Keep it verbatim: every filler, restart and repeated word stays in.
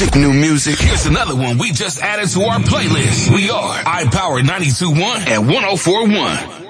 music, new music. Here's another one we just added to our playlist. We are iPower ninety-two point one and one oh four point one.